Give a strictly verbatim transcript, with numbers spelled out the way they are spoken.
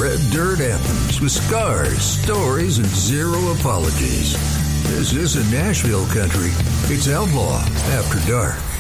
Red Dirt Anthems with scars, stories, and zero apologies. This isn't Nashville country. It's Outlaw After Dark.